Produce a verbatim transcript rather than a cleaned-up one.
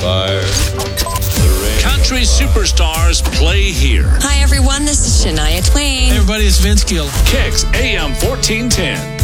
fire. Country superstars play here. Hi, everyone. This is Shania Twain. Hey, everybody. It's Vince Gill. Kicks A M fourteen ten.